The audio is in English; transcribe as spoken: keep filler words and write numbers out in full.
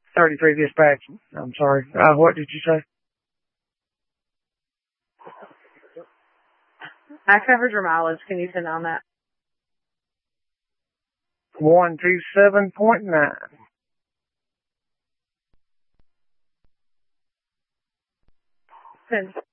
thirty-three dispatch. I'm sorry. Uh, what did you say? I covered your mileage. Can you send on that? one two seven point nine. Send.